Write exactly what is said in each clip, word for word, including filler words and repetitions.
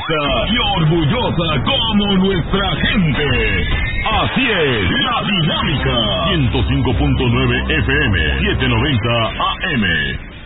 directa y orgullosa como nuestra gente. Así es, La Dinámica. ciento cinco punto nueve F M, setecientos noventa A M.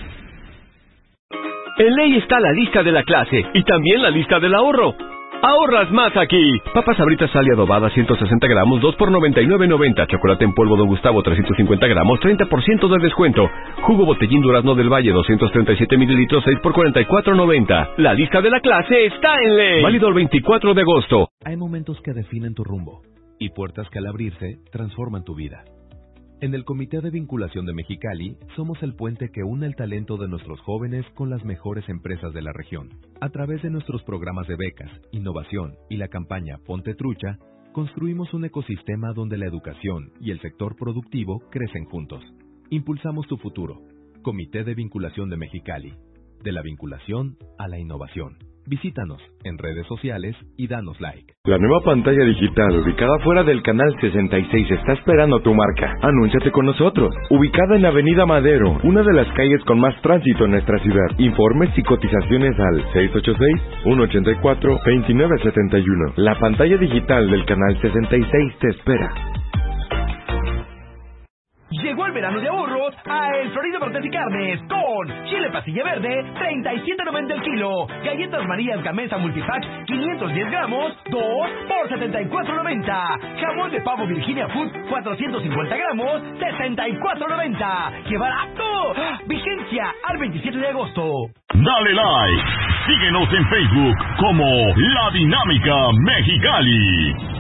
En Ley está la lista de la clase y también la lista del ahorro. ¡Ahorras más aquí! Papas Sabritas sal y adobada ciento sesenta gramos, dos por noventa y nueve noventa. Chocolate en polvo Don Gustavo trescientos cincuenta gramos, treinta por ciento de descuento. Jugo Botellín Durazno del Valle doscientos treinta y siete mililitros, seis por cuarenta y cuatro noventa. La lista de la clase está en Ley. Válido el veinticuatro de agosto. Hay momentos que definen tu rumbo y puertas que al abrirse transforman tu vida. En el Comité de Vinculación de Mexicali, somos el puente que une el talento de nuestros jóvenes con las mejores empresas de la región. A través de nuestros programas de becas, innovación y la campaña Ponte Trucha, construimos un ecosistema donde la educación y el sector productivo crecen juntos. Impulsamos tu futuro. Comité de Vinculación de Mexicali. De la vinculación a la innovación. Visítanos en redes sociales y danos like. La nueva pantalla digital ubicada fuera del canal sesenta y seis está esperando tu marca. Anúnciate con nosotros. Ubicada en Avenida Madero, una de las calles con más tránsito en nuestra ciudad. Informes y cotizaciones al seis ocho seis, uno ocho cuatro, dos nueve siete uno. La pantalla digital del canal sesenta y seis te espera. Llegó el verano de ahorros a El Florido Cortes y Carnes con chile pasilla verde, treinta y siete noventa el kilo. Galletas Marías Gamesa Multipack, quinientos diez gramos, dos por setenta y cuatro noventa. Jamón de pavo Virginia Food, cuatrocientos cincuenta gramos, sesenta y cuatro noventa. ¡Qué barato! Vigencia al veintisiete de agosto. Dale like. Síguenos en Facebook como La Dinámica Mexicali.